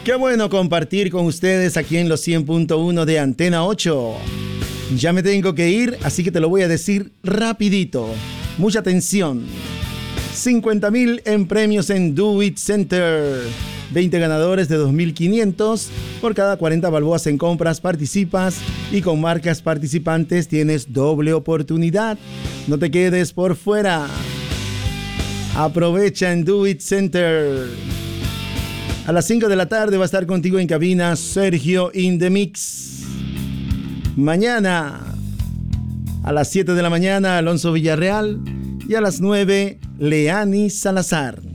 Qué bueno compartir con ustedes aquí en los 100.1 de Antena 8. Ya me tengo que ir, así que te lo voy a decir rapidito. Mucha atención. 50,000 en premios en Do It Center. 20 ganadores de 2.500. Por cada 40 balboas en compras participas y con marcas participantes tienes doble oportunidad. No te quedes por fuera. Aprovecha en Do It Center. A las 5 de la tarde va a estar contigo en cabina Sergio in the Mix. Mañana a las 7 de la mañana Alonso Villarreal y a las 9 Leani Salazar.